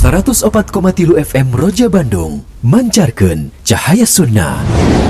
104,3 FM Roja Bandung mancarkan cahaya sunnah.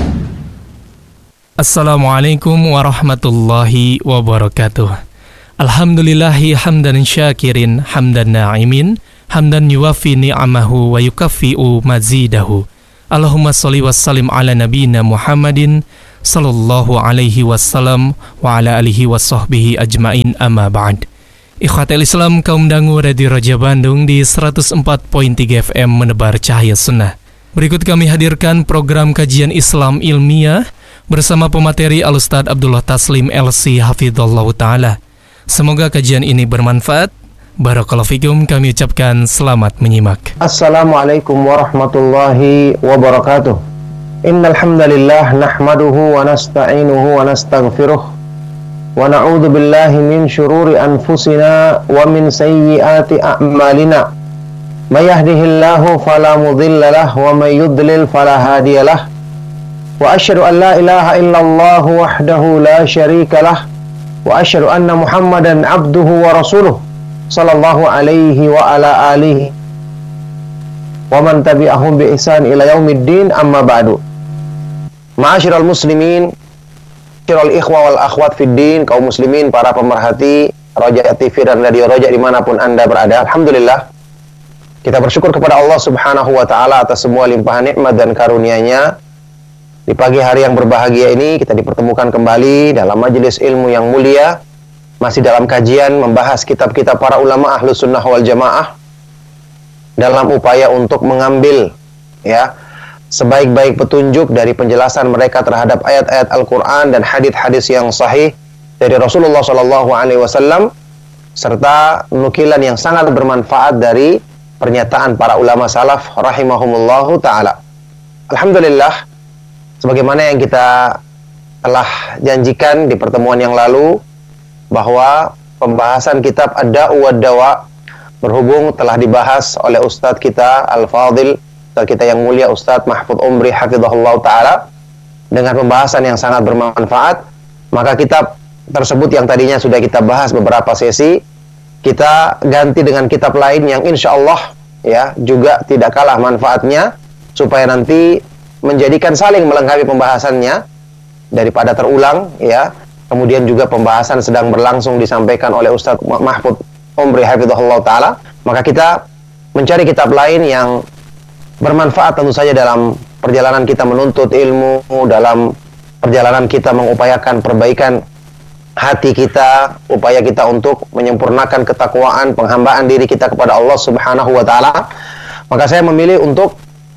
Assalamualaikum warahmatullahi wabarakatuh. Alhamdulillahi hamdan syakirin, hamdan na'imin, hamdan yuwafi ni'amahu wa yukaffi'u mazidahu. Allahumma salli wa sallim ala nabiyina Muhammadin sallallahu alaihi wasallam wa ala alihi wa sahbihi ajmain, amma ba'd. Ikhwatul Islam, kaum dangu Radio Roja Bandung di 104.3 FM menebar cahaya sunnah. Berikut kami hadirkan program kajian Islam ilmiah bersama pemateri Al-Ustadz Abdullah Taslim LC Hafidhullah Ta'ala. Semoga kajian ini bermanfaat. Barakallahu fikum, kami ucapkan selamat menyimak. Assalamualaikum warahmatullahi wabarakatuh. Innal hamdalillah nahmaduhu wa nasta'inuhu wa nastaghfiruh. Wa na'udzu billahi min syururi anfusina wa min sayyiati a'malina. May yahdihillahu fala mudilla lahu wa may yudlil fala hadiyalah. Wa asyhadu an la ilaha illallah wahdahu la syarika lah. Wa asyhadu anna Muhammadan abduhu wa rasuluh sallallahu alaihi wa ala alihi wa man tabi'ahum bi ihsan ila yaumiddin, amma ba'du. Ma'asyiral muslimin, ma'asyiral ikhwa wal akhwat fid din, kaum muslimin, para pemerhati Roja TV dan Radio Roja dimanapun Anda berada. Alhamdulillah, kita bersyukur kepada Allah Subhanahu wa ta'ala atas semua limpahan nikmat dan karunia-Nya. Di pagi hari yang berbahagia ini kita dipertemukan kembali dalam majelis ilmu yang mulia, masih dalam kajian membahas kitab-kitab para ulama ahlu sunnah wal jamaah dalam upaya untuk mengambil sebaik-baik petunjuk dari penjelasan mereka terhadap ayat-ayat Al-Quran dan hadis-hadis yang sahih dari Rasulullah SAW, serta nukilan yang sangat bermanfaat dari pernyataan para ulama salaf rahimahumullahu ta'ala. Alhamdulillah, sebagaimana yang kita telah janjikan di pertemuan yang lalu, bahwa pembahasan kitab Ad-Da'u wad-Dawa berhubung telah dibahas oleh Ustadz kita Al-Fadil, Ustadz kita yang mulia Ustadz Mahfudz Umri hafizahullah ta'ala, dengan pembahasan yang sangat bermanfaat, maka kitab tersebut yang tadinya sudah kita bahas beberapa sesi, kita ganti dengan kitab lain yang insya Allah juga tidak kalah manfaatnya, supaya nanti menjadikan saling melengkapi pembahasannya daripada terulang Kemudian juga pembahasan sedang berlangsung disampaikan oleh Ustadz Mahfudz Umri hafizahullah ta'ala, maka kita mencari kitab lain yang bermanfaat tentu saja dalam perjalanan kita menuntut ilmu, dalam perjalanan kita mengupayakan perbaikan hati kita, upaya kita untuk menyempurnakan ketakwaan, penghambaan diri kita kepada Allah Subhanahu wa ta'ala. Maka saya memilih untuk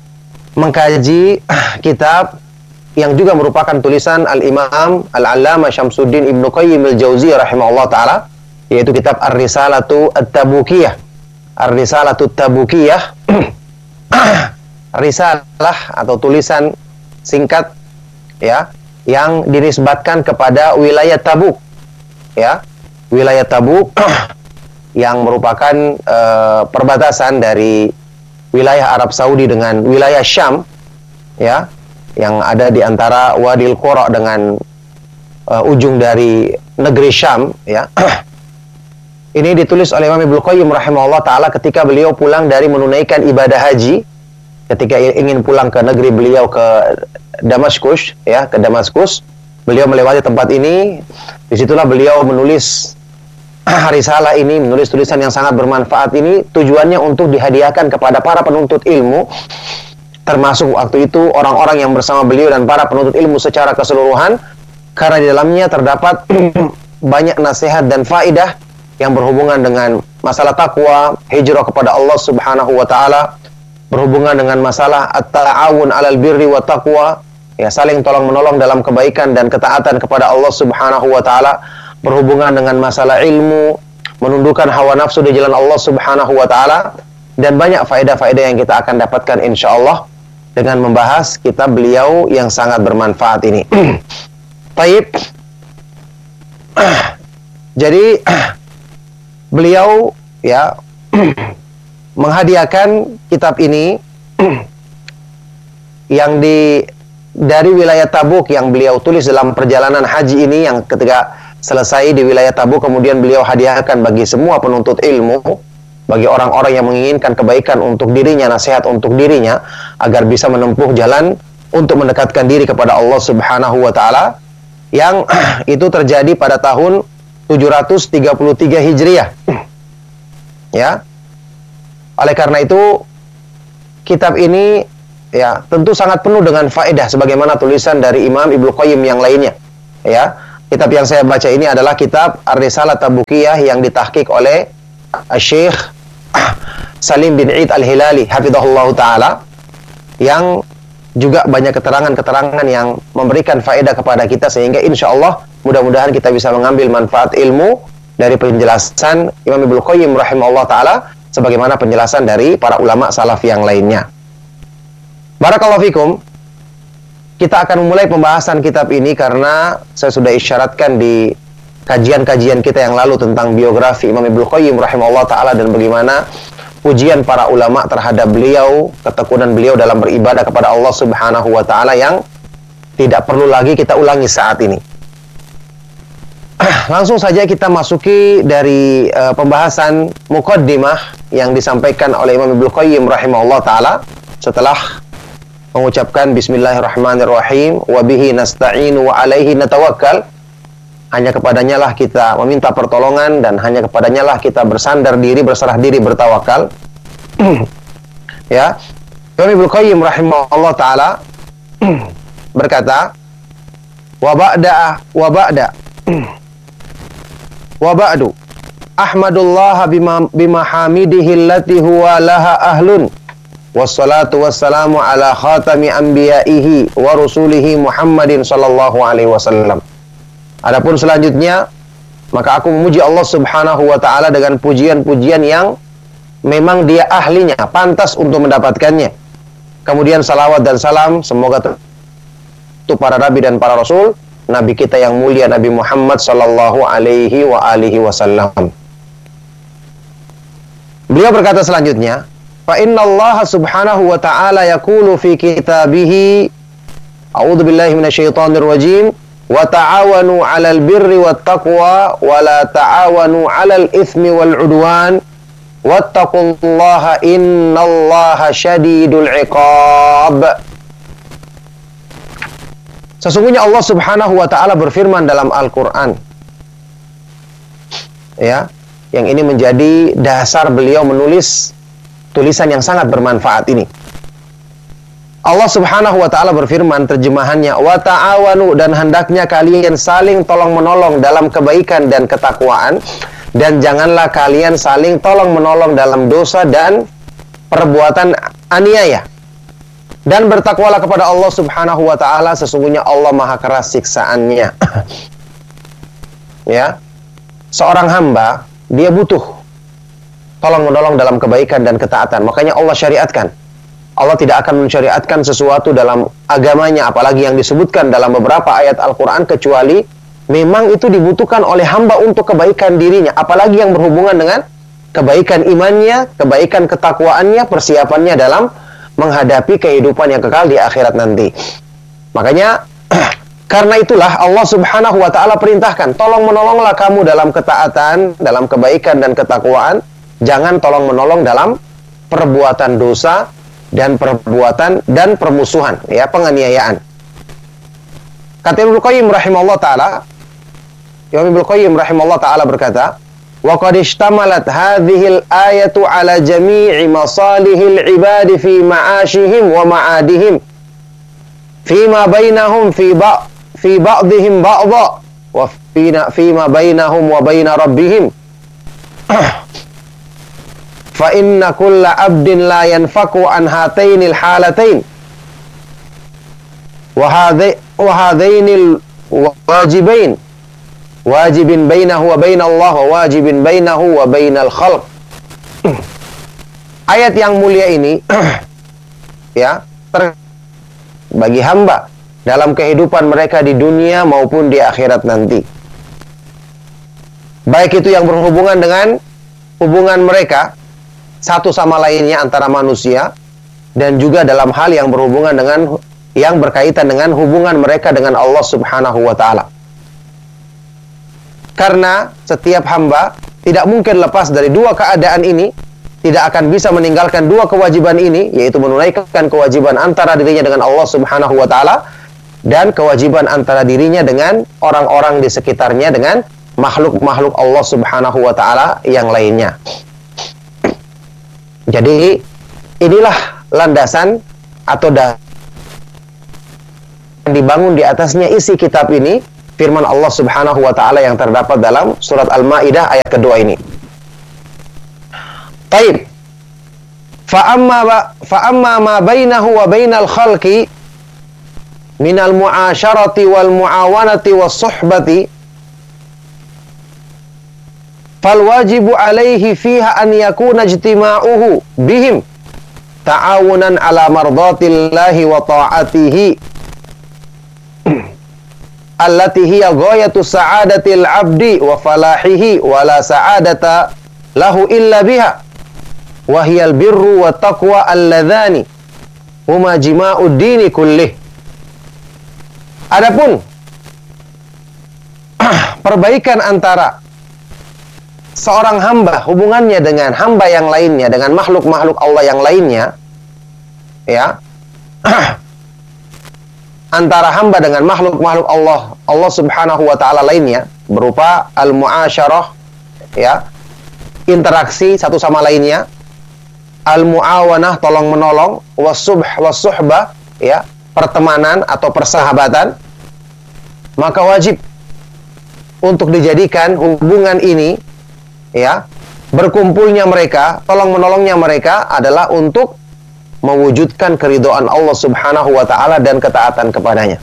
mengkaji kitab yang juga merupakan tulisan Al-Imam Al-Allamah Syamsuddin Ibnu Qayyim Al-Jauziyah rahimahullah ta'ala, yaitu kitab Ar-Risalatu At-Tabukiyah. Ar-Risalatu At-Tabukiyah risalah atau tulisan singkat yang dinisbatkan kepada wilayah Tabuk, wilayah Tabuk yang merupakan perbatasan dari wilayah Arab Saudi dengan wilayah Syam, yang ada di antara Wadil Qura dengan ujung dari negeri Syam, Ini ditulis oleh Imam Ibnu Qayyim rahimahullah ta'ala ketika beliau pulang dari menunaikan ibadah haji, ketika ingin pulang ke negeri beliau ke Damaskus, ke Damaskus. Beliau melewati tempat ini, disitulah beliau menulis risalah ini, menulis tulisan yang sangat bermanfaat ini, tujuannya untuk dihadiahkan kepada para penuntut ilmu, termasuk waktu itu orang-orang yang bersama beliau dan para penuntut ilmu secara keseluruhan, karena di dalamnya terdapat banyak nasihat dan faidah yang berhubungan dengan masalah takwa, hijrah kepada Allah Subhanahu wa ta'ala, berhubungan dengan masalah at-ta'awun 'alal birri wa taqwa, saling tolong-menolong dalam kebaikan dan ketaatan kepada Allah Subhanahu wa ta'ala, berhubungan dengan masalah ilmu, menundukkan hawa nafsu di jalan Allah Subhanahu wa ta'ala, dan banyak faedah-faedah yang kita akan dapatkan insyaallah dengan membahas kitab beliau yang sangat bermanfaat ini. Baik. Jadi beliau menghadiahkan kitab ini yang dari wilayah Tabuk yang beliau tulis dalam perjalanan haji ini, yang ketika selesai di wilayah Tabuk kemudian beliau hadiahkan bagi semua penuntut ilmu bagi orang-orang yang menginginkan kebaikan untuk dirinya, nasihat untuk dirinya agar bisa menempuh jalan untuk mendekatkan diri kepada Allah Subhanahu wa taala, yang itu terjadi pada tahun 733 Hijriah. Ya. Oleh karena itu, kitab ini ya tentu sangat penuh dengan faedah sebagaimana tulisan dari Imam Ibnu Qayyim yang lainnya. Ya. Kitab yang saya baca ini adalah kitab Ar-Risalah Tabukiyah yang ditahqiq oleh Syekh Salim bin Eid Al-Hilali hafizahullah taala, yang juga banyak keterangan-keterangan yang memberikan faedah kepada kita, sehingga insya Allah mudah-mudahan kita bisa mengambil manfaat ilmu dari penjelasan Imam Ibnu Qayyim rahimahullah taala sebagaimana penjelasan dari para ulama salaf yang lainnya. Barakallahu fikum. Kita akan memulai pembahasan kitab ini karena saya sudah isyaratkan di kajian-kajian kita yang lalu tentang biografi Imam Ibnu Qayyim rahimahullah taala dan bagaimana pujian para ulama terhadap beliau, ketekunan beliau dalam beribadah kepada Allah Subhanahu wa taala yang tidak perlu lagi kita ulangi saat ini. Langsung saja kita masuki dari pembahasan muqaddimah yang disampaikan oleh Imam Ibnu Qayyim rahimahullah taala setelah mengucapkan bismillahirrahmanirrahim wa bihi nasta'inu wa alaihi natawakkal. Hanya kepadanya lah kita meminta pertolongan dan hanya kepadanya lah kita bersandar diri, berserah diri, bertawakal. Ya. Imam Ibnu Qayyim rahimahullah taala berkata, wa ba'du ahmadullah bima hamidihi allati huwa laha ahlun wassalatu wassalamu ala khatami anbiya'ihi wa rusulihi Muhammadin sallallahu alaihi wasallam. Adapun selanjutnya, maka aku memuji Allah Subhanahu wa taala dengan pujian-pujian yang memang dia ahlinya, pantas untuk mendapatkannya. Kemudian salawat dan salam semoga untuk para nabi dan para rasul, nabi kita yang mulia Nabi Muhammad sallallahu alaihi wa alihi wasallam. Beliau berkata selanjutnya, fa innallaha subhanahu wa ta'ala yaqulu fi kitabihi, a'udzu billahi minasyaitonir rajim, wa ta'awanu 'alal birri wat taqwa wa la ta'awanu 'alal itsmi wal 'udwan wattaqullaha innallaha syadidul 'iqab. Sesungguhnya Allah Subhanahu wa taala berfirman dalam Al-Qur'an, ya, yang ini menjadi dasar beliau menulis tulisan yang sangat bermanfaat ini. Allah Subhanahu wa taala berfirman, terjemahannya, wa ta'awanu, dan hendaknya kalian saling tolong-menolong dalam kebaikan dan ketakwaan, dan janganlah kalian saling tolong-menolong dalam dosa dan perbuatan aniaya. Dan bertakwalah kepada Allah Subhanahu wa taala, sesungguhnya Allah Maha keras siksaannya. Ya. Seorang hamba dia butuh tolong-menolong dalam kebaikan dan ketaatan. Makanya Allah syariatkan. Allah tidak akan mensyariatkan sesuatu dalam agamanya, apalagi yang disebutkan dalam beberapa ayat Al-Quran, kecuali memang itu dibutuhkan oleh hamba untuk kebaikan dirinya. Apalagi yang berhubungan dengan kebaikan imannya, kebaikan ketakwaannya, persiapannya dalam menghadapi kehidupan yang kekal di akhirat nanti. Makanya, karena itulah Allah Subhanahu wa ta'ala perintahkan, tolong-menolonglah kamu dalam ketaatan, dalam kebaikan dan ketakwaan. Jangan tolong-menolong dalam perbuatan dosa dan perbuatan dan permusuhan, ya, penganiayaan. Kata Ibnu Qayyim rahimahullah taala, Imam Ibnu Qayyim rahimahullah taala berkata, wa qad ishtamalat hadhil ayatu ala jami'i masalihil ibadi fi ma'ashihim wa ma'adihim fima bainahum fi ba'dihim ba'dha wa fima bainahum wa baina rabbihim. Fa inna kulla abdin la yanfaku an hatainil halatain wa hadainil wajibain, wajibin bainahu wa bainallah wa wajibin bainahu wa bainal khalq. Ayat yang mulia ini ya, bagi hamba dalam kehidupan mereka di dunia maupun di akhirat nanti. Baik itu yang berhubungan dengan hubungan mereka satu sama lainnya antara manusia, dan juga dalam hal yang berhubungan dengan, yang berkaitan dengan hubungan mereka dengan Allah Subhanahu wa ta'ala. Karena setiap hamba tidak mungkin lepas dari dua keadaan ini, tidak akan bisa meninggalkan dua kewajiban ini, yaitu menunaikan kewajiban antara dirinya dengan Allah Subhanahu wa taala dan kewajiban antara dirinya dengan orang-orang di sekitarnya, dengan makhluk-makhluk Allah Subhanahu wa taala yang lainnya. Jadi inilah landasan atau dibangun di atasnya isi kitab ini, firman Allah Subhanahu wa taala yang terdapat dalam surat Al-Maidah ayat kedua ini. Taib. Fa amma ma bainahu wa bainal khalqi minal mu'asyarati wal mu'awanati was suhbati fal wajibu alaihi fiha an yakuna ijtima'uhu bihim ta'awunan ala mardatillahi wa ta'atihi allati hiya ghayatu sa'adatil abdi wa falahihi wa la sa'adata lahu illa biha wa hiyal birru wa taqwa alladhani huma jima'ud dini kullih. Adapun perbaikan antara seorang hamba, hubungannya dengan hamba yang lainnya, dengan makhluk-makhluk Allah yang lainnya, ya, antara hamba dengan makhluk-makhluk Allah Subhanahu wa taala lainnya berupa al-mu'asyarah, ya, interaksi satu sama lainnya, al-mu'awanah, tolong menolong, was-suhbah, ya, pertemanan atau persahabatan, maka wajib untuk dijadikan hubungan ini, ya, berkumpulnya mereka, tolong menolongnya mereka adalah untuk mewujudkan keridhaan Allah Subhanahu wa taala dan ketaatan kepadanya.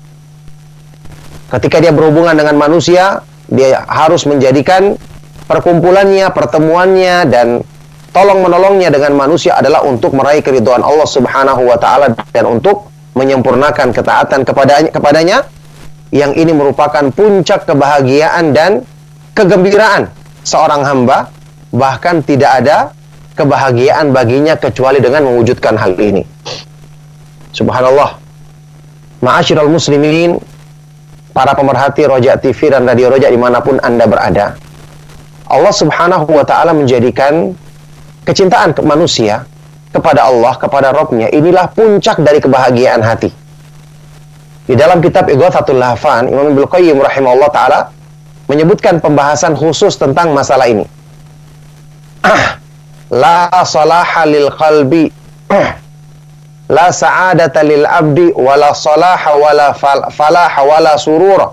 Ketika dia berhubungan dengan manusia, dia harus menjadikan perkumpulannya, pertemuannya dan tolong menolongnya dengan manusia adalah untuk meraih keridhaan Allah Subhanahu wa taala dan untuk menyempurnakan ketaatan kepadanya, yang ini merupakan puncak kebahagiaan dan kegembiraan seorang hamba, bahkan tidak ada kebahagiaan baginya kecuali dengan mewujudkan hal ini. Subhanallah. Ma'asyiral muslimin, para pemerhati Roja TV dan Radio Roja dimanapun Anda berada, Allah Subhanahu wa ta'ala menjadikan kecintaan ke manusia kepada Allah, kepada Rabb-Nya, inilah puncak dari kebahagiaan hati. Di dalam kitab Ighathatul Lahfan, Imam Ibnu Qayyim rahimahullah ta'ala menyebutkan pembahasan khusus tentang masalah ini. La salaha lil qalbi, la sa'adata lil abdi, wala salaha wala falaha wala surura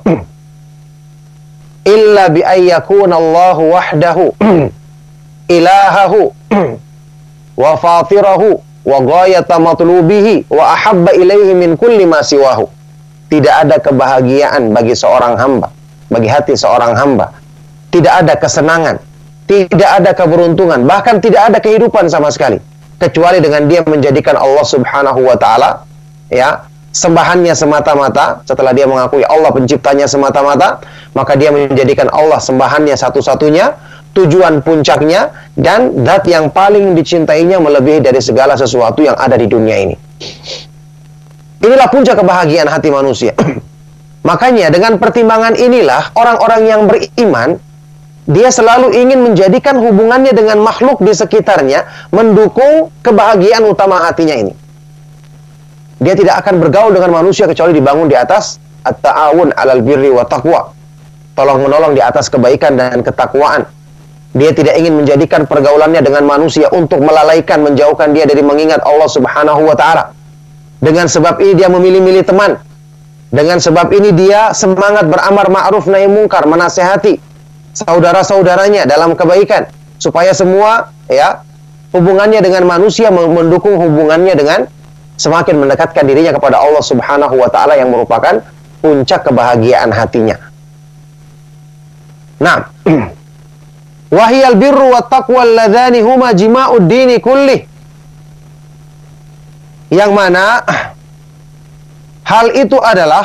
illa bi ayyakuna Allahu wahdahu ilahahu wa fatirahu wa ghayata matlubihi wa ahabba ilaihi min kulli ma siwahu. Tidak ada kebahagiaan bagi seorang hamba, bagi hati seorang hamba, tidak ada kesenangan, tidak ada keberuntungan, bahkan tidak ada kehidupan sama sekali, kecuali dengan dia menjadikan Allah Subhanahu wa ta'ala, ya, sembahannya semata-mata. Setelah dia mengakui Allah penciptanya semata-mata, maka dia menjadikan Allah sembahannya satu-satunya, tujuan puncaknya, dan zat yang paling dicintainya melebihi dari segala sesuatu yang ada di dunia ini. Inilah puncak kebahagiaan hati manusia. Makanya dengan pertimbangan inilah orang-orang yang beriman, dia selalu ingin menjadikan hubungannya dengan makhluk di sekitarnya mendukung kebahagiaan utama hatinya ini. Dia tidak akan bergaul dengan manusia kecuali dibangun di atas at-ta'awun 'alal birri wa taqwa. Tolong menolong di atas kebaikan dan ketakwaan. Dia tidak ingin menjadikan pergaulannya dengan manusia untuk melalaikan, menjauhkan dia dari mengingat Allah Subhanahu wa ta'ala. Dengan sebab ini dia memilih-milih teman. Dengan sebab ini dia semangat beramar ma'ruf nahi mungkar, menasehati saudara-saudaranya dalam kebaikan, supaya semua, ya, hubungannya dengan manusia mendukung hubungannya dengan semakin mendekatkan dirinya kepada Allah Subhanahu wa ta'ala yang merupakan puncak kebahagiaan hatinya. Nah, wahiyal birru wat taqwa alladzani huma jima'ud dini kullih, yang mana hal itu adalah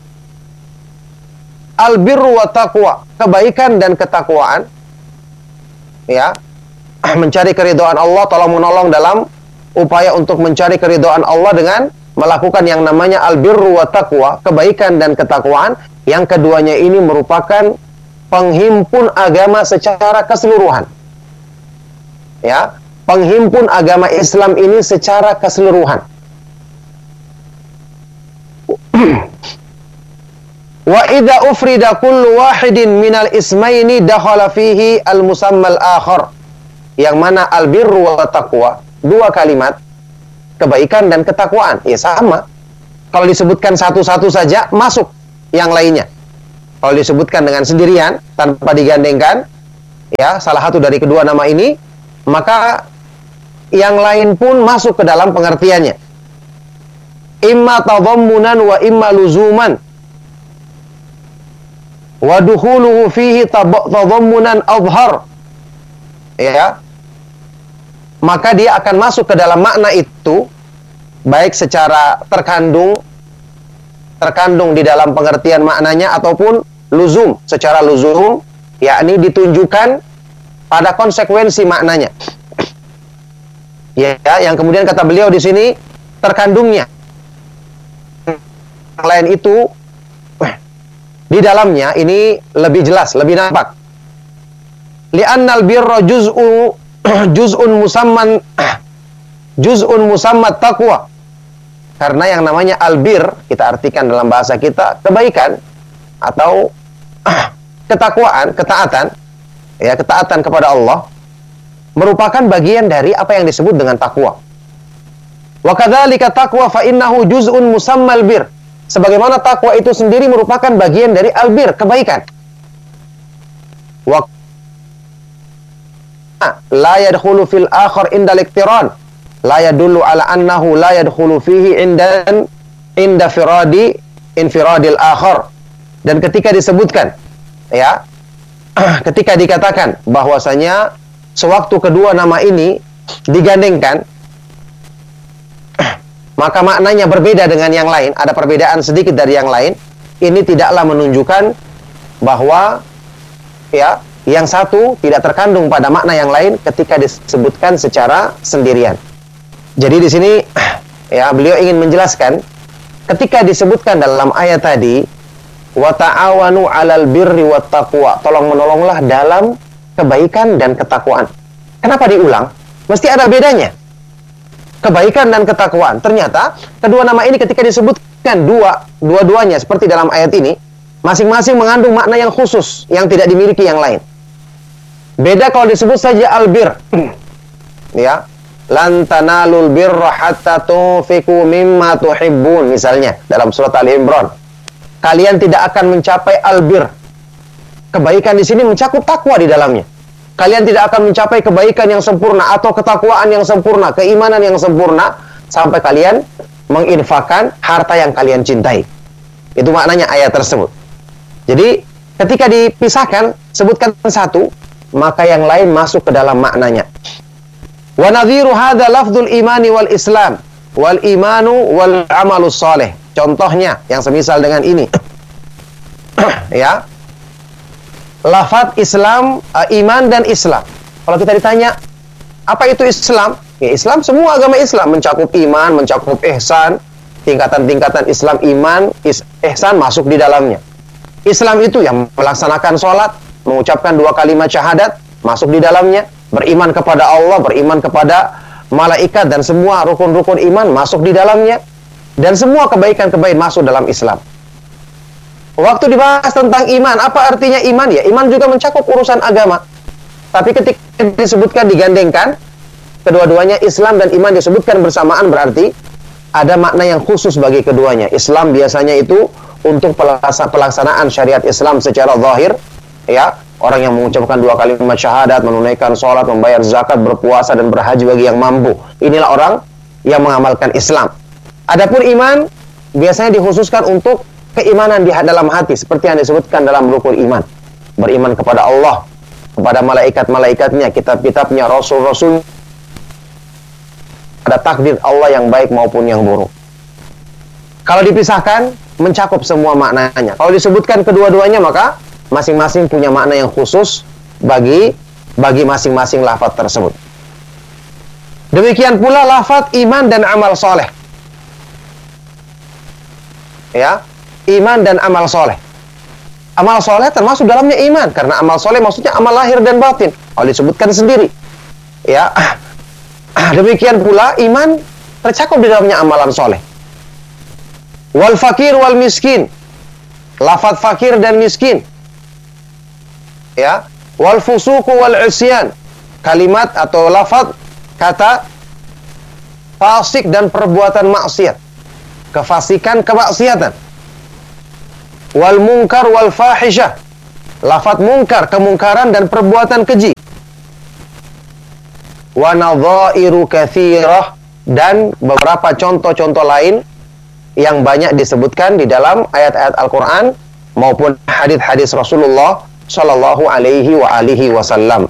al-birru wa taqwa, kebaikan dan ketakwaan, ya, mencari keridhaan Allah, tolong menolong dalam upaya untuk mencari keridhaan Allah dengan melakukan yang namanya al-birru wa taqwa, kebaikan dan ketakwaan, yang keduanya ini merupakan penghimpun agama secara keseluruhan. Ya, penghimpun agama Islam ini secara keseluruhan. Wa idza ufrida kullu wahidin minal ismaini dakhala fihi al-musammal akhar. Yang mana al-birru wa taqwa, dua kalimat kebaikan dan ketakwaan, ya sama. Kalau disebutkan satu-satu saja masuk yang lainnya. Kalau disebutkan dengan sendirian tanpa digandengkan, ya salah satu dari kedua nama ini, maka yang lain pun masuk ke dalam pengertiannya. Imma tadammunan wa imma luzuman. Wa dukhuluhu fihi tadammunan adhhar. Ya. Maka dia akan masuk ke dalam makna itu baik secara terkandung di dalam pengertian maknanya ataupun luzum, secara luzum, yakni ditunjukkan pada konsekuensi maknanya. Ya, yang kemudian kata beliau di sini terkandungnya. Yang lain itu di dalamnya ini lebih jelas, lebih nampak. Li'annal birra juz'un musammat taqwa. Karena yang namanya albir kita artikan dalam bahasa kita kebaikan atau ketakwaan, ketaatan, ya ketaatan kepada Allah merupakan bagian dari apa yang disebut dengan takwa. Wa kadzalika taqwa fa innahu juz'un musammal bir. Sebagaimana takwa itu sendiri merupakan bagian dari albir, kebaikan. Wa la yadkhulu fil akhar inda al-iqtiran la yadullu ala annahu la yadkhulu fihi inda infiradil akhar. Dan ketika disebutkan, ya, ketika dikatakan bahwasanya sewaktu kedua nama ini digandengkan, maka maknanya berbeda dengan yang lain, ada perbedaan sedikit dari yang lain, ini tidaklah menunjukkan bahwa, ya, yang satu tidak terkandung pada makna yang lain ketika disebutkan secara sendirian. Jadi di sini, ya, beliau ingin menjelaskan ketika disebutkan dalam ayat tadi, wa ta'awanu 'alal birri wat taqwa, tolong-menolonglah dalam kebaikan dan ketakwaan. Kenapa diulang? Mesti ada bedanya. Kebaikan dan ketakwaan. Ternyata kedua nama ini ketika disebutkan dua-duanya seperti dalam ayat ini, masing-masing mengandung makna yang khusus yang tidak dimiliki yang lain. Beda kalau disebut saja albir. Ya. Lan tanalul birra hatta tunfiqu mimma tuhibbun, misalnya dalam surat Ali Imran. Kalian tidak akan mencapai albir. Kebaikan di sini mencakup takwa di dalamnya. Kalian tidak akan mencapai kebaikan yang sempurna atau ketakwaan yang sempurna, keimanan yang sempurna sampai kalian menginfakkan harta yang kalian cintai. Itu maknanya ayat tersebut. Jadi ketika dipisahkan, sebutkan satu, maka yang lain masuk ke dalam maknanya. Wa nadhiru hadza lafdzul imani wal islam wal imanu wal amalus saleh. Contohnya yang semisal dengan ini. Ya. Lafaz Islam, iman dan Islam. Kalau kita ditanya, apa itu Islam? Ya, Islam semua agama Islam mencakup iman, mencakup ihsan, tingkatan-tingkatan Islam, iman, ihsan masuk di dalamnya. Islam itu yang melaksanakan sholat, mengucapkan 2 kalimat syahadat, masuk di dalamnya. Beriman kepada Allah, beriman kepada malaikat dan semua rukun-rukun iman masuk di dalamnya. Dan semua kebaikan-kebaikan masuk dalam Islam. Waktu dibahas tentang iman, apa artinya iman? Ya, iman juga mencakup urusan agama. Tapi ketika disebutkan digandengkan, kedua-duanya Islam dan iman disebutkan bersamaan, berarti ada makna yang khusus bagi keduanya. Islam biasanya itu untuk pelaksanaan syariat Islam secara zahir, ya, orang yang mengucapkan 2 kalimat syahadat, menunaikan sholat, membayar zakat, berpuasa dan berhaji bagi yang mampu. Inilah orang yang mengamalkan Islam. Adapun iman biasanya dikhususkan untuk keimanan di dalam hati, seperti yang disebutkan dalam rukun iman. Beriman kepada Allah, kepada malaikat-malaikatnya, kitab-kitabnya, rasul-rasul, ada takdir Allah yang baik maupun yang buruk. Kalau dipisahkan, mencakup semua maknanya. Kalau disebutkan kedua-duanya, maka masing-masing punya makna yang khusus bagi masing-masing lafaz tersebut. Demikian pula lafaz iman dan amal soleh. Ya, iman dan amal soleh. Amal soleh termasuk dalamnya iman, karena amal soleh maksudnya amal lahir dan batin. Kalau disebutkan sendiri, ya, Demikian pula iman tercakup di dalamnya amalan soleh. Wal fakir wal miskin, lafaz fakir dan miskin, ya. Wal fusuku wal isyan, kalimat atau lafaz kata fasik dan perbuatan maksiat, kefasikan, kemaksiatan. Wal munkar wal fahisyah, lafaz munkar, kemungkaran dan perbuatan keji. Wa nadhairu katsirah, dan beberapa contoh-contoh lain yang banyak disebutkan di dalam ayat-ayat Al-Quran maupun hadis-hadis Rasulullah Shallallahu Alaihi Wasallam.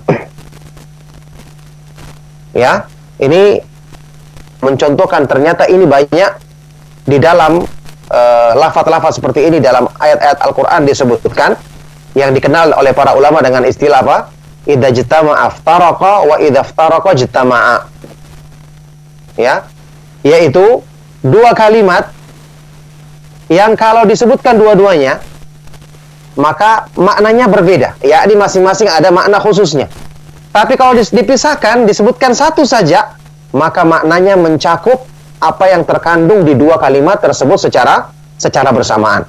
Ya, ini mencontohkan ternyata ini banyak di dalam lafaz-lafaz seperti ini dalam ayat-ayat Al-Quran disebutkan, yang dikenal oleh para ulama dengan istilah apa? Idza jtama'a aftaraqa wa idza aftaraqa jtama'a. Ya, yaitu dua kalimat yang kalau disebutkan dua-duanya maka maknanya berbeda, yakni masing-masing ada makna khususnya. Tapi kalau dipisahkan, disebutkan satu saja, maka maknanya mencakup apa yang terkandung di dua kalimat tersebut secara bersamaan.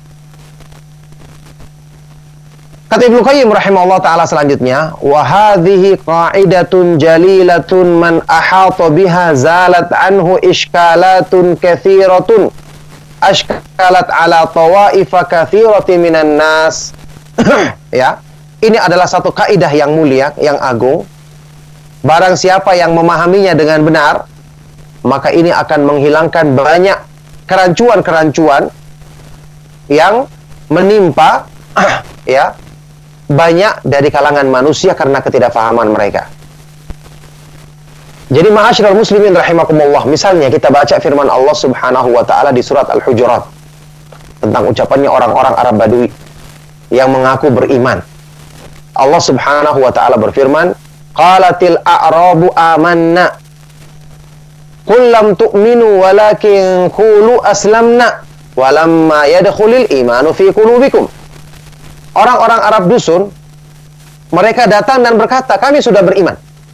Kata Ibnu Qayyim rahimahullah ta'ala selanjutnya, wa hadhihi qa'idatun jalilatun man ahata biha zalat anhu ishkalatun katsiratun ashkalat ala tawaifa katsirati minan nas. Ya, ini adalah satu kaidah yang mulia, yang agung. Barang siapa yang memahaminya dengan benar, maka ini akan menghilangkan banyak kerancuan-kerancuan yang menimpa ya, banyak dari kalangan manusia karena ketidakfahaman mereka. Jadi ma'asyiral muslimin rahimakumullah, misalnya kita baca firman Allah Subhanahu wa taala di surat Al-Hujurat tentang ucapannya orang-orang Arab Badui yang mengaku beriman. Allah Subhanahu wa taala berfirman, qalatil a'rabu amanna qul lam tu'minu walakin qulu aslamna walamma yadkhulul imanu fi qulubikum. Orang-orang Arab dusun mereka datang dan berkata, kami sudah beriman.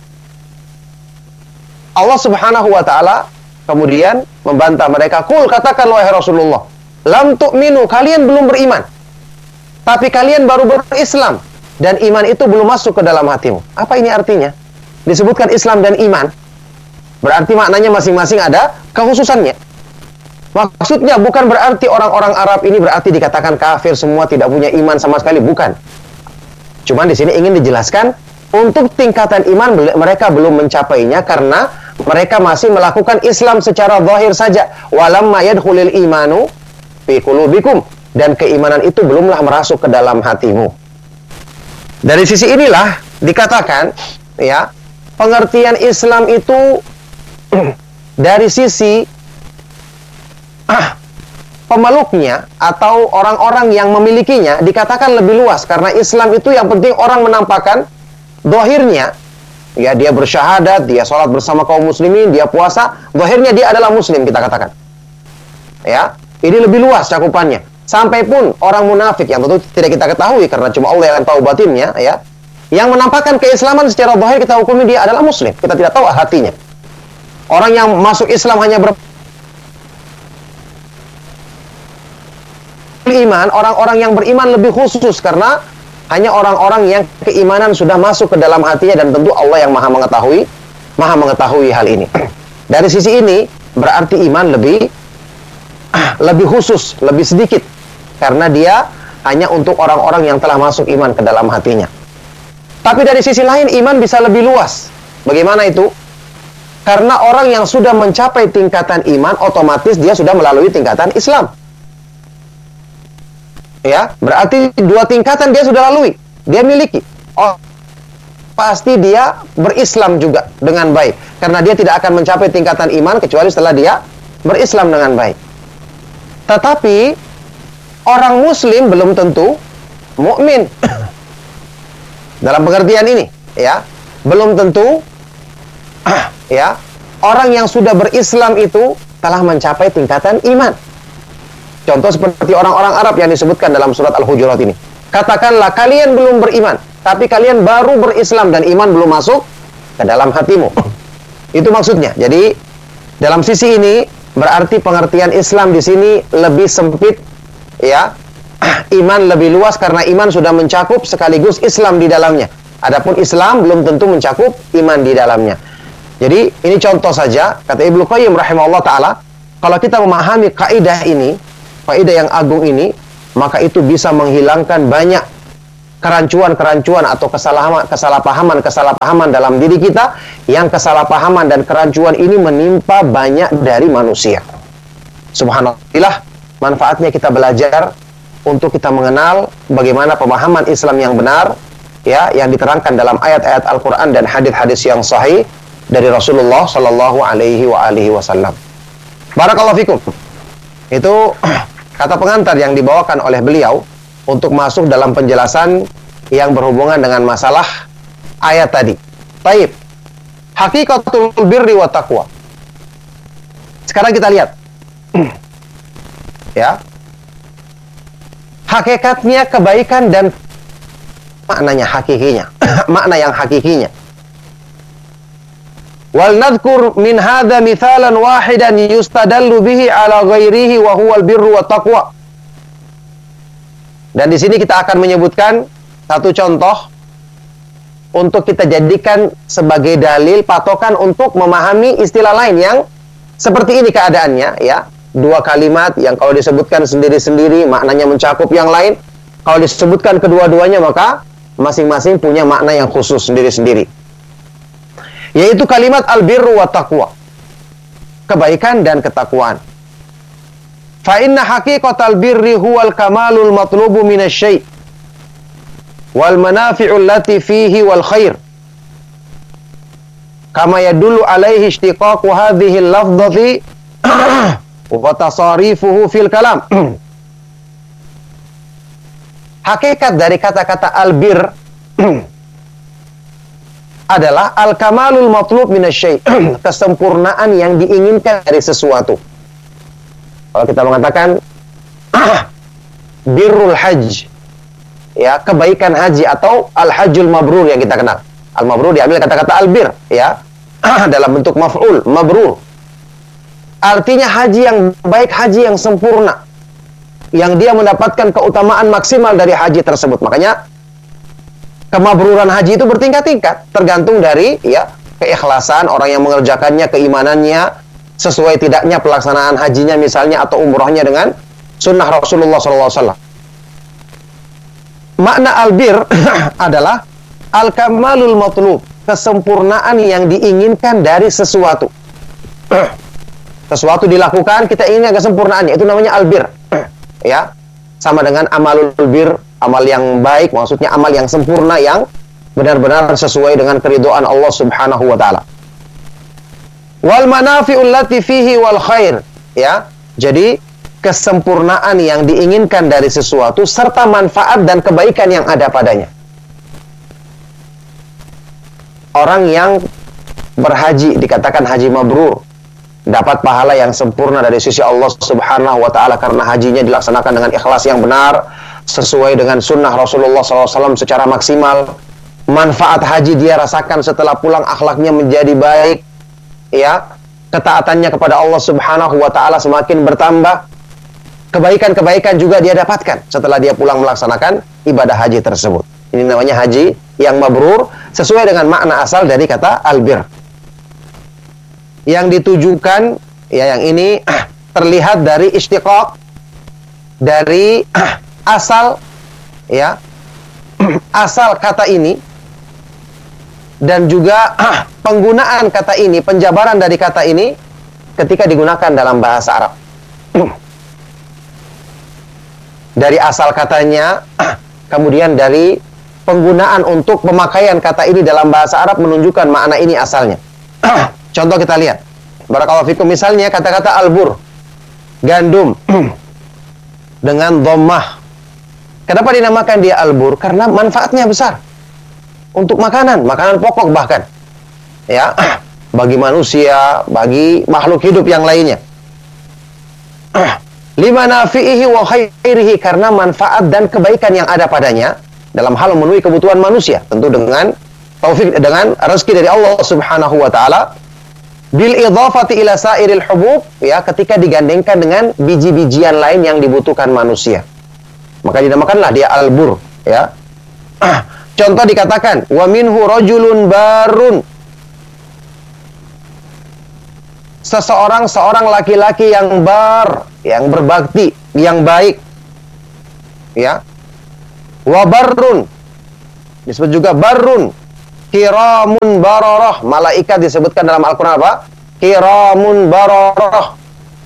Allah Subhanahu wa taala kemudian membantah mereka, "Qul, katakan wahai Rasulullah, lam tu'minu, kalian belum beriman. Tapi kalian baru berislam dan iman itu belum masuk ke dalam hatimu." Apa ini artinya? Disebutkan Islam dan iman, berarti maknanya masing-masing ada kekhususannya. Maksudnya bukan berarti orang-orang Arab ini berarti dikatakan kafir semua, tidak punya iman sama sekali, bukan. Cuman di sini ingin dijelaskan untuk tingkatan iman mereka belum mencapainya karena mereka masih melakukan Islam secara zahir saja. Walamma yadkhulul imanu fi qulubikum, dan keimanan itu belumlah merasuk ke dalam hatimu. Dari sisi inilah dikatakan, ya, pengertian Islam itu dari sisi pemeluknya atau orang-orang yang memilikinya dikatakan lebih luas, karena Islam itu yang penting orang menampakkan zahirnya, ya, dia bersyahadat, dia sholat bersama kaum muslimin, dia puasa, zahirnya dia adalah muslim, kita katakan. Ya, ini lebih luas cakupannya. Sampai pun orang munafik yang tentu tidak kita ketahui karena cuma Allah yang tahu batinnya, ya, yang menampakkan keislaman secara zahir kita hukumi dia adalah muslim, kita tidak tahu hatinya. Orang yang masuk Islam hanya beriman, orang-orang yang beriman lebih khusus karena hanya orang-orang yang keimanan sudah masuk ke dalam hatinya, dan tentu Allah yang maha mengetahui hal ini. Dari sisi ini berarti iman lebih khusus, lebih sedikit, karena dia hanya untuk orang-orang yang telah masuk iman ke dalam hatinya. Tapi dari sisi lain iman bisa lebih luas. Bagaimana itu? Karena orang yang sudah mencapai tingkatan iman, otomatis dia sudah melalui tingkatan Islam. Ya, berarti dua tingkatan dia sudah lalui, dia miliki. Oh, pasti dia berislam juga dengan baik, karena dia tidak akan mencapai tingkatan iman kecuali setelah dia berislam dengan baik. Tetapi orang muslim belum tentu mukmin. Dalam pengertian ini, ya, belum tentu ya, orang yang sudah berislam itu telah mencapai tingkatan iman. Contoh seperti orang-orang Arab yang disebutkan dalam surat Al-Hujurat ini. Katakanlah kalian belum beriman, tapi kalian baru berislam dan iman belum masuk ke dalam hatimu. Itu maksudnya. Jadi dalam sisi ini berarti pengertian Islam di sini lebih sempit, ya. Iman lebih luas karena iman sudah mencakup sekaligus Islam di dalamnya. Adapun Islam belum tentu mencakup iman di dalamnya. Jadi ini contoh saja, kata Ibnu Qayyim rahimahullah ta'ala, kalau kita memahami kaidah ini, kaidah yang agung ini, maka itu bisa menghilangkan banyak kerancuan-kerancuan atau kesalahpahaman dalam diri kita, yang kesalahpahaman dan kerancuan ini menimpa banyak dari manusia. Subhanallah, manfaatnya kita belajar untuk kita mengenal bagaimana pemahaman Islam yang benar, ya, yang diterangkan dalam ayat-ayat Al-Quran dan hadis-hadis yang sahih dari Rasulullah Sallallahu Alaihi Wasallam. Barakallahu fikum. Itu kata pengantar yang dibawakan oleh beliau untuk masuk dalam penjelasan yang berhubungan dengan masalah ayat tadi. Taib. Hakikatul birri wa taqwa. Sekarang kita lihat. Ya. Hakikatnya kebaikan dan maknanya hakikinya. Makna yang hakikinya. Wal nadhkur min hadha mithalan wahidan yustadallu bihi ala ghairihi wa huwal birru wa taqwa. Dan di sini kita akan menyebutkan satu contoh untuk kita jadikan sebagai dalil patokan untuk memahami istilah lain yang seperti ini keadaannya, ya. Dua kalimat yang kalau disebutkan sendiri-sendiri maknanya mencakup yang lain. Kalau disebutkan kedua-duanya maka masing-masing punya makna yang khusus sendiri-sendiri. Yaitu kalimat al-birru wa taqwa. Kebaikan dan ketakwaan. Fa inna haqiqatal birri huwal kamalul matlubu minasyai' wal manafi'ul lati fihi wal khair. Kama yadullu alaihi ishtiqaqu hadhihi al-lafdhati wa tasarifuhu fil kalam. Hakikat dari kata-kata albir adalah al-kamalul matlub minasyai', kesempurnaan yang diinginkan dari sesuatu. Kalau kita mengatakan birrul hajj, ya, kebaikan haji atau al-hajjul mabrur yang kita kenal. Al-mabrur diambil kata-kata albir, ya, dalam bentuk maf'ul, mabrur. Artinya haji yang baik, haji yang sempurna, yang dia mendapatkan keutamaan maksimal dari haji tersebut. Makanya kemabruran haji itu bertingkat-tingkat, tergantung dari, ya, keikhlasan orang yang mengerjakannya, keimanannya, sesuai tidaknya pelaksanaan hajinya misalnya atau umrohnya dengan sunnah Rasulullah SAW. Makna albir adalah al-kamalul matlub, kesempurnaan yang diinginkan dari sesuatu. Sesuatu dilakukan, kita inginkan kesempurnaannya, itu namanya albir. Ya, sama dengan amalul bir, amal yang baik, maksudnya amal yang sempurna, yang benar-benar sesuai dengan keridhaan Allah Subhanahu wa taala. Wal manafi'ul lati fihi wal khair, ya. Jadi kesempurnaan yang diinginkan dari sesuatu serta manfaat dan kebaikan yang ada padanya. Orang yang berhaji dikatakan haji mabrur, dapat pahala yang sempurna dari sisi Allah Subhanahu wa taala karena hajinya dilaksanakan dengan ikhlas yang benar, sesuai dengan sunnah Rasulullah SAW secara maksimal. Manfaat haji dia rasakan setelah pulang, akhlaknya menjadi baik, ya, ketaatannya kepada Allah Subhanahu wa taala semakin bertambah. Kebaikan-kebaikan juga dia dapatkan setelah dia pulang melaksanakan ibadah haji tersebut. Ini namanya haji yang mabrur, sesuai dengan makna asal dari kata albir. Yang ditujukan, ya, yang ini terlihat dari istiqaq, dari asal, ya, asal kata ini, dan juga penggunaan kata ini, penjabaran dari kata ini ketika digunakan dalam bahasa Arab. Dari asal katanya, kemudian dari penggunaan untuk pemakaian kata ini dalam bahasa Arab menunjukkan makna ini asalnya. Contoh kita lihat. Barakallahu fikum, misalnya kata-kata albur, gandum, dengan dhammah. Kenapa dinamakan dia albur? Karena manfaatnya besar. Untuk makanan pokok bahkan. Ya, bagi manusia, bagi makhluk hidup yang lainnya. Lima nafi'ihi wa khairihi, karena manfaat dan kebaikan yang ada padanya dalam hal memenuhi kebutuhan manusia, tentu dengan taufik, dengan rezeki dari Allah Subhanahu wa taala. bil idhafati ila sairil hubub, ya, ketika digandengkan dengan biji-bijian lain yang dibutuhkan manusia. Maka dinamakanlah dia al-bur, ya. Contoh dikatakan wa minhu rajulun barun. Seorang laki-laki yang yang berbakti, yang baik. Ya. Wa barrun. Disebut juga barrun. Kiramun bararah. Malaikat disebutkan dalam Al-Quran apa? Kiramun bararah.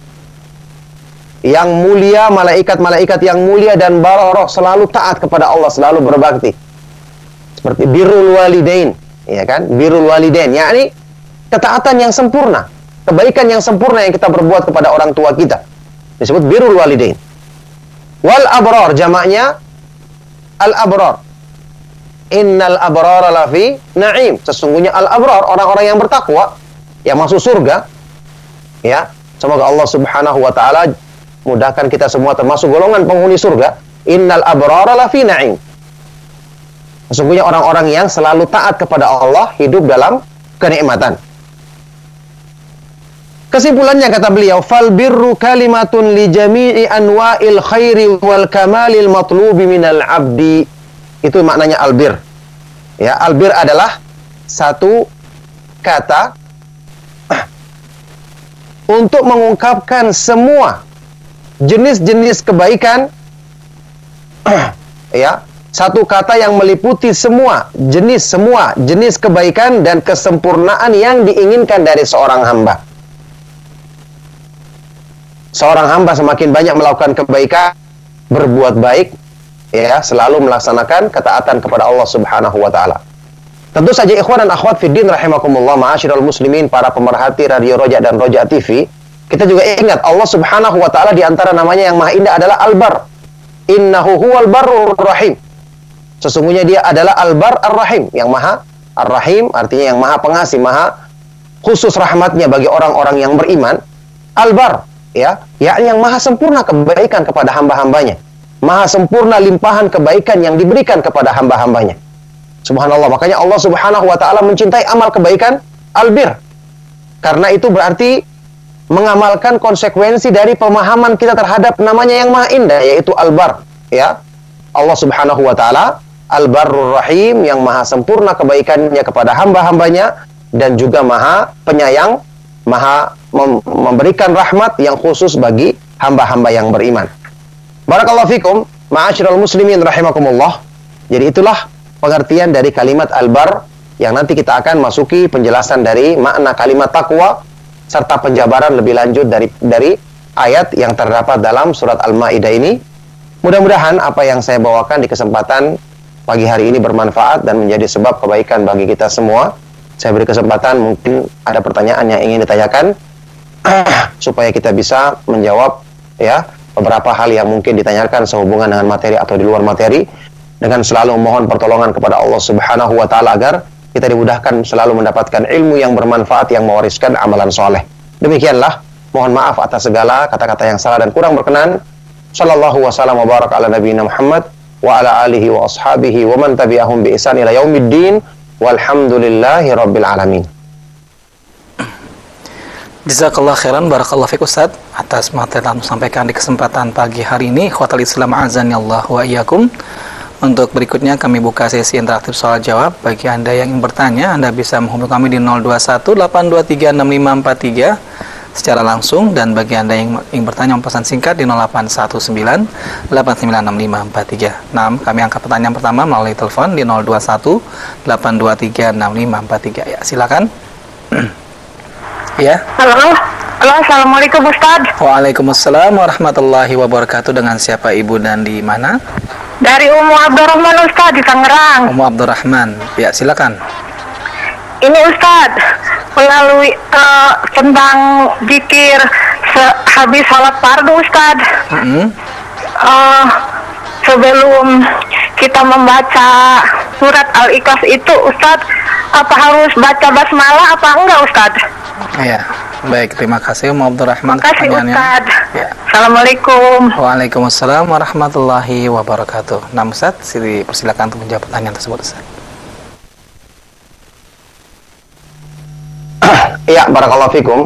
Yang mulia, malaikat-malaikat yang mulia dan bararah, selalu taat kepada Allah, selalu berbakti. Seperti birrul walidain, ya kan? Birrul walidain, yakni ketaatan yang sempurna, kebaikan yang sempurna yang kita berbuat kepada orang tua kita. Disebut birrul walidain. Wal abrar, jamaknya al-abrar. Innal abrara lafi na'im. Sesungguhnya al-abrar, orang-orang yang bertakwa, yang masuk surga. Ya, semoga Allah Subhanahu wa taala mudahkan kita semua termasuk golongan penghuni surga. Innal abrara lafi na'im. Sesungguhnya orang-orang yang selalu taat kepada Allah hidup dalam kenikmatan. Kesimpulannya kata beliau, fal birru kalimatun li jami'i anwa'il khairi wal kamalil matlubi minal abdi. Itu maknanya albir. Ya, albir adalah satu kata untuk mengungkapkan semua jenis-jenis kebaikan. Ya, satu kata yang meliputi semua jenis kebaikan dan kesempurnaan yang diinginkan dari seorang hamba. Seorang hamba semakin banyak melakukan kebaikan, berbuat baik, ya, selalu melaksanakan ketaatan kepada Allah Subhanahu wa taala. Tentu saja ikhwan dan akhwat fiddin rahimakumullah, ma'asyiral muslimin, para pemerhati Radio Roja dan Roja TV, kita juga ingat Allah Subhanahu wa taala di antara namanya yang maha indah adalah Al-Bar. Innahu huwal barrur rahim. Sesungguhnya dia adalah Al-Bar Ar-Rahim, yang maha Ar-Rahim, artinya yang maha pengasih, maha khusus rahmatnya bagi orang-orang yang beriman. Al-Bar, ya, yakni yang maha sempurna kebaikan kepada hamba-hambanya. Maha sempurna limpahan kebaikan yang diberikan kepada hamba-hambanya. Subhanallah, makanya Allah Subhanahu wa taala mencintai amal kebaikan albir. Karena itu berarti mengamalkan konsekuensi dari pemahaman kita terhadap namanya yang maha indah, yaitu Al-Bar, ya. Allah Subhanahu wa taala Al-Barrur Rahim, yang maha sempurna kebaikannya kepada hamba-hambanya dan juga maha penyayang, maha memberikan rahmat yang khusus bagi hamba-hamba yang beriman. Barakallahu fikum, ma'asyiral muslimin rahimakumullah. Jadi itulah pengertian dari kalimat Al-Bar, yang nanti kita akan masuki penjelasan dari makna kalimat takwa serta penjabaran lebih lanjut dari ayat yang terdapat dalam surat Al-Maidah ini. Mudah-mudahan apa yang saya bawakan di kesempatan pagi hari ini bermanfaat dan menjadi sebab kebaikan bagi kita semua. Saya beri kesempatan, mungkin ada pertanyaan yang ingin ditanyakan supaya kita bisa menjawab, ya, beberapa hal yang mungkin ditanyakan sehubungan dengan materi atau di luar materi, dengan selalu memohon pertolongan kepada Allah Subhanahu wa taala agar kita dimudahkan selalu mendapatkan ilmu yang bermanfaat yang mewariskan amalan soleh. Demikianlah, mohon maaf atas segala kata-kata yang salah dan kurang berkenan. Sallallahu wasallam wa baraka ala nabiyina Muhammad wa ala alihi wa ashabihi wa man tabi'ahum bi ihsan ila yaumiddin walhamdulillahi rabbil alamin. Jazakallah khairan, barakallahu fiik Ustaz atas materi yang disampaikan di kesempatan pagi hari ini. Ikhwatal Islam azani Allah wa iyyakum. Untuk berikutnya kami buka sesi interaktif soal jawab. Bagi Anda yang ingin bertanya, Anda bisa menghubungi kami di 0218236543 secara langsung, dan bagi Anda yang ingin bertanya pesan singkat di 0819896543. Nah, kami angkat pertanyaan pertama melalui telepon di 0218236543. Ya, silakan. Ya. Halo, assalamualaikum Ustaz. Waalaikumsalam warahmatullahi wabarakatuh. Dengan siapa Ibu dan di mana? Dari Ummu Abdurrahman Ustaz di Tangerang. Ummu Abdurrahman. Ya, silakan. Ini Ustaz, melalui tentang zikir habis salat fardu Ustaz. Sebelum kita membaca surat Al-Ikhlas itu Ustaz, apa harus baca basmalah apa enggak Ustaz? Ya, baik, terima kasih Ummu Abdurrahman. Terima kasih Ustaz. Ya. Assalamualaikum. Waalaikumsalam warahmatullahi wabarakatuh. Nah Ustaz, persilakan untuk menjawab pertanyaan tersebut Ustaz. Iya, barakallahu fikum.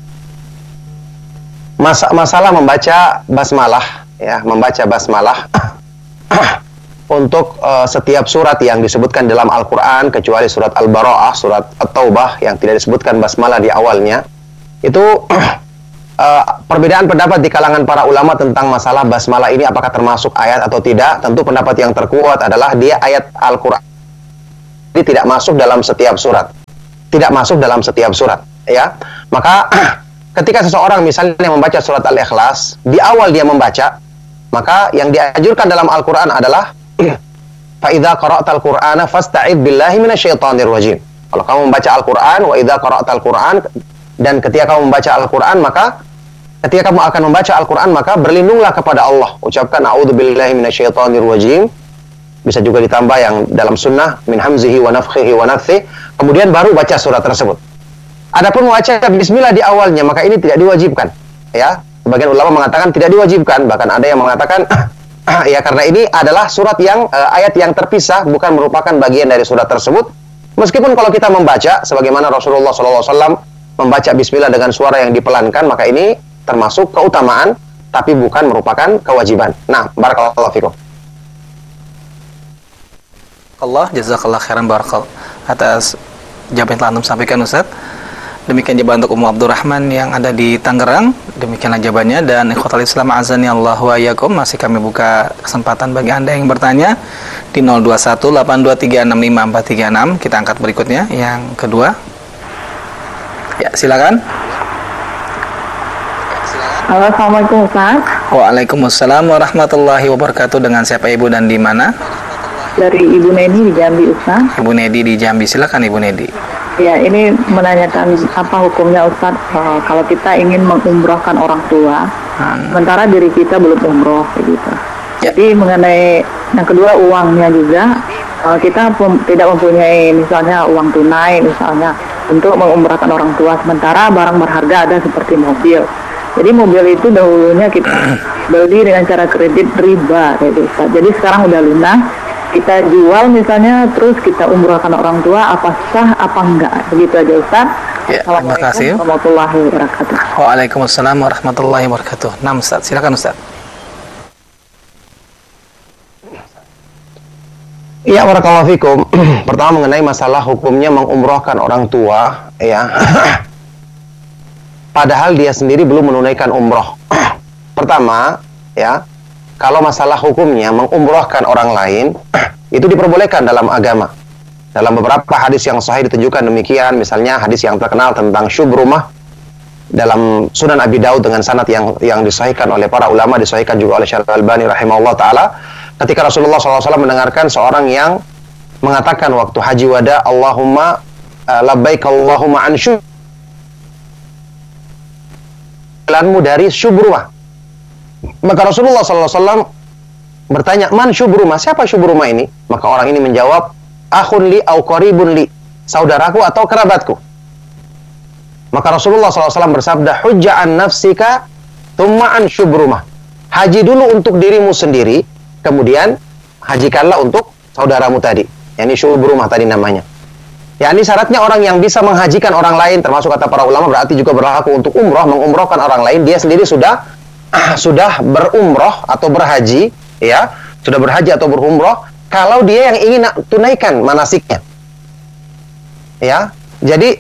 Masalah membaca basmalah, ya, membaca basmalah untuk setiap surat yang disebutkan dalam Al-Quran, kecuali surat Al-Bara'ah, surat At-Taubah yang tidak disebutkan basmalah di awalnya, itu perbedaan pendapat di kalangan para ulama tentang masalah basmalah ini apakah termasuk ayat atau tidak. Tentu pendapat yang terkuat adalah dia ayat Al-Quran. Jadi tidak masuk dalam setiap surat. Tidak masuk dalam setiap surat, ya. Maka ketika seseorang misalnya membaca surat Al-Ikhlas, di awal dia membaca, maka yang dianjurkan dalam Al-Quran adalah fa idza qara'tal Qur'ana fasta'id billahi minasyaitonir rajim. Kalau kamu membaca Al-Quran, wa idza qara'tal Qur'an, dan ketika kamu membaca Al-Quran, maka ketika kamu akan membaca Al-Quran, maka berlindunglah kepada Allah. Ucapkan a'udzubillahi minasyaitonir rajim. Bisa juga ditambah yang dalam sunnah min hamzihi wa nafthihi wa nafthihi, kemudian baru baca surat tersebut. Adapun membaca bismillah di awalnya, maka ini tidak diwajibkan, ya. Sebagian ulama mengatakan tidak diwajibkan, bahkan ada yang mengatakan ya, karena ini adalah surat yang ayat yang terpisah, bukan merupakan bagian dari surat tersebut. Meskipun kalau kita membaca sebagaimana Rasulullah SAW membaca bismillah dengan suara yang dipelankan, maka ini termasuk keutamaan, tapi bukan merupakan kewajiban. Nah, barakallahu fikum. Allah, jazakallah khairan barakallah atas jawaban yang telah antum sampaikan, Ustaz. Demikian jawaban untuk Ummu Abdurrahman yang ada di Tangerang. Demikianlah jawabannya. Dan ikhwatal Islam azani Allah wa iyyakum, masih kami buka kesempatan bagi Anda yang bertanya di 0218236543. Kita angkat berikutnya yang kedua. Ya, silakan. Halo, Assalamualaikum Ustaz. Waalaikumsalam warahmatullahi wabarakatuh. Dengan siapa Ibu dan di mana? Dari Ibu Nedi di Jambi, Ustaz. Ibu Nedi di Jambi, silakan Ibu Nedi. Ya, ini menanyakan apa hukumnya Ustaz kalau kita ingin mengumrohkan orang tua, sementara diri kita belum umroh, begitu. Ya. Jadi mengenai yang kedua uangnya juga, kita tidak mempunyai misalnya uang tunai misalnya untuk mengumrohkan orang tua, sementara barang berharga ada seperti mobil. Jadi mobil itu dahulunya kita beli dengan cara kredit riba, gitu, Ustaz. Jadi sekarang udah lunas. Kita jual misalnya, terus kita umrohkan orang tua, apa sah apa enggak, begitu aja Ustaz. Ya, terima kasih. Warahmatullahi wabarakatuh. Waalaikumsalam warahmatullahi wabarakatuh. Nah, Ustaz, silakan Ustaz. Ya, barakallahu fikum. Pertama mengenai masalah hukumnya mengumrohkan orang tua, ya. Padahal dia sendiri belum menunaikan umroh. Pertama, ya, kalau masalah hukumnya mengumrohkan orang lain, itu diperbolehkan dalam agama. Dalam beberapa hadis yang sahih ditunjukkan demikian. Misalnya hadis yang terkenal tentang Syubrumah dalam Sunan Abi Daud dengan sanad yang disahihkan oleh para ulama, disahihkan juga oleh Syekh Al-Albani rahimahullah ta'ala. Ketika Rasulullah SAW mendengarkan seorang yang mengatakan waktu haji wada, Allahumma labbaik Allahumma an syublanmu dari Syubrumah. Maka Rasulullah SAW bertanya, man Syubrumah? Siapa Syubrumah ini? Maka orang ini menjawab, akhun li au qaribun li, saudaraku atau kerabatku. Maka Rasulullah SAW bersabda, hujja an nafsika thumma an Syubrumah. Haji dulu untuk dirimu sendiri, kemudian hajikanlah untuk saudaramu tadi. Yani Syubrumah tadi namanya. Yani syaratnya orang yang bisa menghajikan orang lain, termasuk kata para ulama, berarti juga berlaku untuk umroh, mengumrohkan orang lain. Dia sendiri sudah berumroh atau berhaji, ya, sudah berhaji atau berumroh, kalau dia yang ingin tunaikan manasiknya, ya. Jadi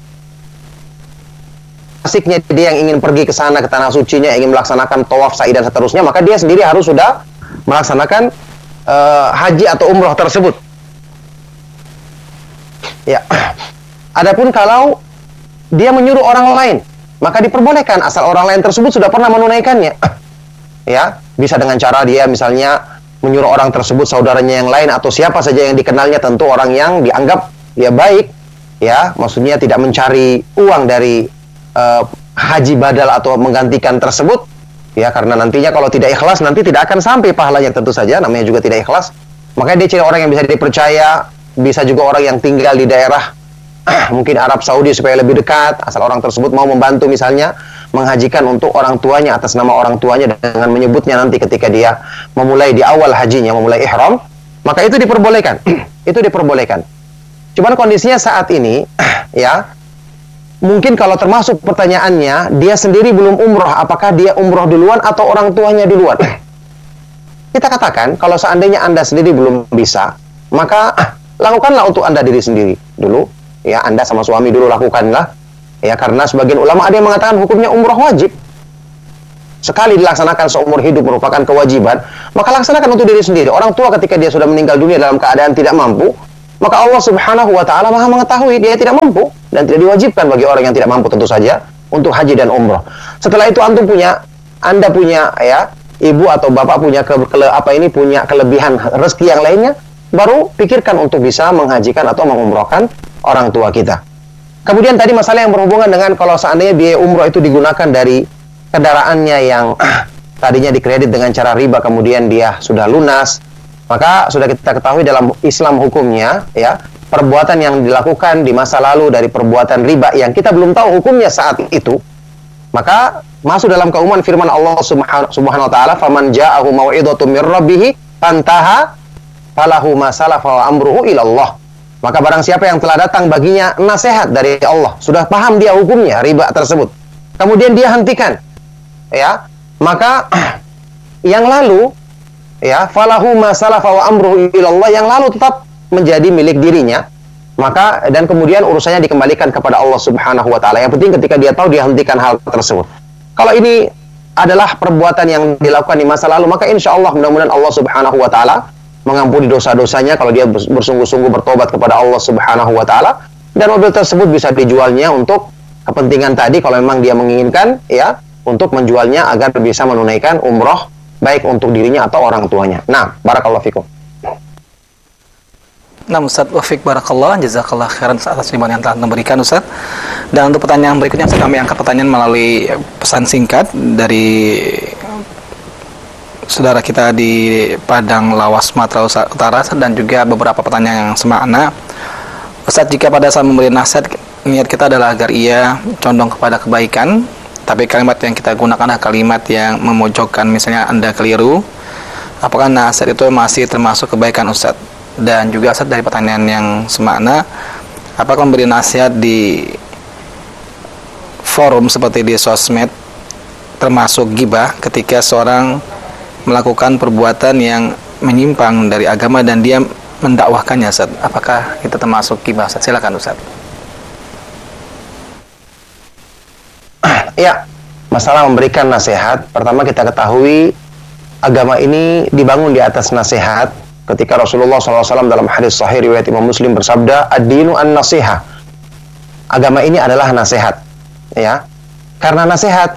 manasiknya dia yang ingin pergi ke sana, ke tanah sucinya, ingin melaksanakan tawaf, sa'i dan seterusnya, maka dia sendiri harus sudah melaksanakan haji atau umroh tersebut, ya. Adapun kalau dia menyuruh orang lain, maka diperbolehkan asal orang lain tersebut sudah pernah menunaikannya. Ya, bisa dengan cara dia misalnya menyuruh orang tersebut, saudaranya yang lain atau siapa saja yang dikenalnya, tentu orang yang dianggap dia baik, ya, maksudnya tidak mencari uang dari haji badal atau menggantikan tersebut, ya, karena nantinya kalau tidak ikhlas nanti tidak akan sampai pahalanya, tentu saja namanya juga tidak ikhlas. Makanya dia cari orang yang bisa dipercaya, bisa juga orang yang tinggal di daerah mungkin Arab Saudi supaya lebih dekat, asal orang tersebut mau membantu misalnya menghajikan untuk orang tuanya atas nama orang tuanya dengan menyebutnya nanti ketika dia memulai di awal hajinya, memulai ihram, maka itu diperbolehkan. Itu diperbolehkan. Cuman kondisinya saat ini ya, mungkin kalau termasuk pertanyaannya, dia sendiri belum umroh, apakah dia umroh duluan atau orang tuanya duluan? Kita katakan, kalau seandainya Anda sendiri belum bisa, maka lakukanlah untuk Anda diri sendiri dulu. Ya, Anda sama suami dulu lakukanlah. Ya, karena sebagian ulama ada yang mengatakan hukumnya umroh wajib. Sekali dilaksanakan seumur hidup merupakan kewajiban, maka laksanakan untuk diri sendiri. Orang tua ketika dia sudah meninggal dunia dalam keadaan tidak mampu, maka Allah Subhanahu wa Ta'ala Maha mengetahui dia tidak mampu dan tidak diwajibkan bagi orang yang tidak mampu tentu saja untuk haji dan umroh. Setelah itu Anda punya ya, ibu atau bapak punya punya kelebihan rezeki yang lainnya, baru pikirkan untuk bisa menghajikan atau mengumrohkan orang tua kita. Kemudian tadi masalah yang berhubungan dengan kalau seandainya biaya umroh itu digunakan dari kendaraannya yang tadinya dikredit dengan cara riba, kemudian dia sudah lunas, maka sudah kita ketahui dalam Islam hukumnya, ya, perbuatan yang dilakukan di masa lalu dari perbuatan riba yang kita belum tahu hukumnya saat itu, maka masuk dalam keumuman firman Allah Subhanahu wa Ta'ala, "Faman ja'ahu mau'idhatun mir rabbih fantaha falahu ma salafa wa amruhu ila Allah." Maka barang siapa yang telah datang baginya nasihat dari Allah, sudah paham dia hukumnya riba tersebut, kemudian dia hentikan, ya, maka yang lalu, ya, falahu ma salafa wa amruhu ilallah, yang lalu tetap menjadi milik dirinya, maka dan kemudian urusannya dikembalikan kepada Allah Subhanahu wa Ta'ala. Yang penting ketika dia tahu, dia hentikan hal tersebut. Kalau ini adalah perbuatan yang dilakukan di masa lalu, maka insya Allah mudah-mudahan Allah Subhanahu wa Ta'ala mengampuni dosa-dosanya kalau dia bersungguh-sungguh bertobat kepada Allah Subhanahu wa Ta'ala, dan mobil tersebut bisa dijualnya untuk kepentingan tadi kalau memang dia menginginkan, ya, untuk menjualnya agar bisa menunaikan umroh baik untuk dirinya atau orang tuanya. Nah, barakallahu fikum. Nah, Ustaz, wafik barakallah, jazakallah khairan atas iman yang telah memberikan, Ustaz. Dan untuk pertanyaan berikutnya, kami angkat pertanyaan melalui pesan singkat dari saudara kita di Padang Lawas, Sumatera Utara, dan juga beberapa pertanyaan yang semakna. Ustaz, jika pada saat memberi nasihat, niat kita adalah agar ia condong kepada kebaikan, tapi kalimat yang kita gunakan adalah kalimat yang memojokkan, misalnya Anda keliru, apakah nasihat itu masih termasuk kebaikan, Ustaz? Dan juga, Ustaz, dari pertanyaan yang semakna, apakah memberi nasihat di forum seperti di sosmed termasuk ghibah ketika seorang melakukan perbuatan yang menyimpang dari agama dan dia mendakwahkannya, Ustaz? Apakah itu termasuk ghibah, Ustaz? Silakan, Ustaz. Ya, masalah memberikan nasihat, pertama kita ketahui agama ini dibangun di atas nasihat. Ketika Rasulullah SAW dalam hadis sahih riwayat Imam Muslim bersabda, "Ad-dinu an-nasiha." Agama ini adalah nasihat, ya. Karena nasihat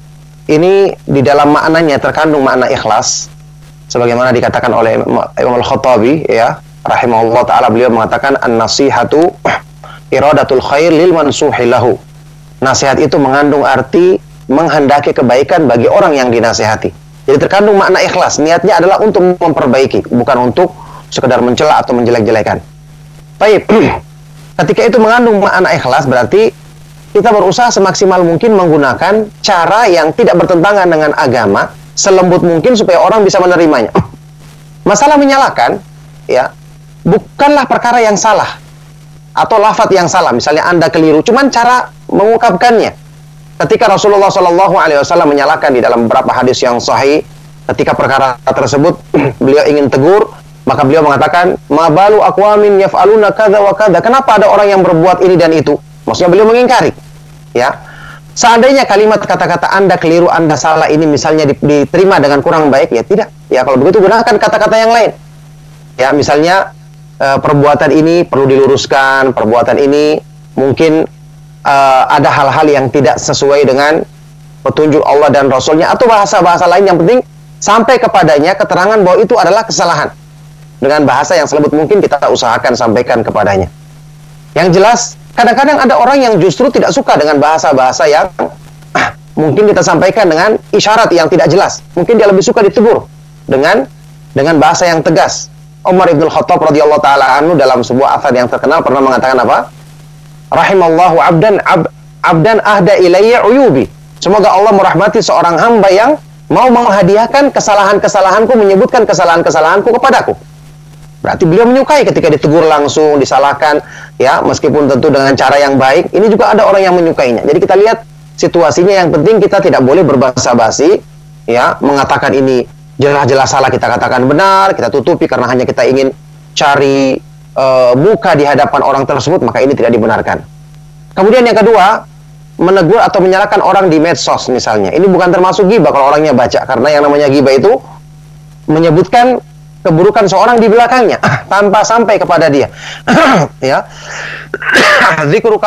ini di dalam maknanya terkandung makna ikhlas, sebagaimana dikatakan oleh Imam Al-Khattabi, ya, rahimahullah taala, beliau mengatakan an-nasihatu iradatul khair lil mansuhi lahu. Nasihat itu mengandung arti menghendaki kebaikan bagi orang yang dinasihati. Jadi terkandung makna ikhlas. Niatnya adalah untuk memperbaiki, bukan untuk sekedar mencela atau menjelek-jelekan. Baik. Ketika itu mengandung makna ikhlas, berarti kita berusaha semaksimal mungkin menggunakan cara yang tidak bertentangan dengan agama, selembut mungkin supaya orang bisa menerimanya. Masalah menyalahkan, ya, bukanlah perkara yang salah atau lafaz yang salah. Misalnya Anda keliru, cuman cara mengungkapkannya. Ketika Rasulullah SAW menyalahkan di dalam beberapa hadis yang sahih, ketika perkara tersebut beliau ingin tegur, maka beliau mengatakan, "Ma balu aqwamin yaf'aluna kadza wa kadza." Kenapa ada orang yang berbuat ini dan itu? Maksudnya beliau mengingkari. Ya. Seandainya kalimat kata-kata Anda keliru, Anda salah ini misalnya diterima dengan kurang baik, ya tidak. Ya, kalau begitu gunakan kata-kata yang lain. Ya, misalnya perbuatan ini perlu diluruskan, perbuatan ini mungkin ada hal-hal yang tidak sesuai dengan petunjuk Allah dan Rasulnya, atau bahasa-bahasa lain, yang penting sampai kepadanya keterangan bahwa itu adalah kesalahan. Dengan bahasa yang selembut mungkin kita usahakan sampaikan kepadanya. Yang jelas, kadang-kadang ada orang yang justru tidak suka dengan bahasa-bahasa yang mungkin kita sampaikan dengan isyarat yang tidak jelas. Mungkin dia lebih suka ditegur dengan bahasa yang tegas. Umar ibn Khattab radhiyallahu ta'ala anhu dalam sebuah athar yang terkenal pernah mengatakan apa? Rahimallahu abdan ahda ilayya uyubi. Semoga Allah merahmati seorang hamba yang mau menghadiahkan kesalahan-kesalahanku, menyebutkan kesalahan-kesalahanku kepadaku. Berarti beliau menyukai ketika ditegur langsung, disalahkan, ya, meskipun tentu dengan cara yang baik. Ini juga ada orang yang menyukainya. Jadi kita lihat situasinya, yang penting kita tidak boleh berbasa-basi, ya, mengatakan ini jelas-jelas salah, kita katakan benar, kita tutupi karena hanya kita ingin cari muka di hadapan orang tersebut, maka ini tidak dibenarkan. Kemudian yang kedua, menegur atau menyalahkan orang di medsos misalnya. Ini bukan termasuk ghibah kalau orangnya baca, karena yang namanya ghibah itu menyebutkan keburukan seorang di belakangnya tanpa sampai kepada dia. Ya. Zikru